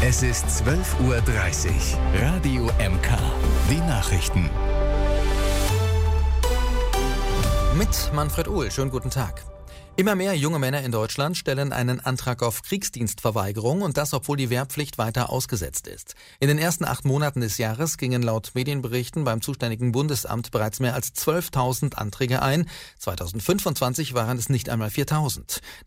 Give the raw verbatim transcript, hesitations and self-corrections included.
Es ist zwölf Uhr dreißig. Radio M K. Die Nachrichten. Mit Manfred Uhl. Schönen guten Tag. Immer mehr junge Männer in Deutschland stellen einen Antrag auf Kriegsdienstverweigerung, und das, obwohl die Wehrpflicht weiter ausgesetzt ist. In den ersten acht Monaten des Jahres gingen laut Medienberichten beim zuständigen Bundesamt bereits mehr als zwölftausend Anträge ein. zweitausendfünfundzwanzig waren es nicht einmal viertausend.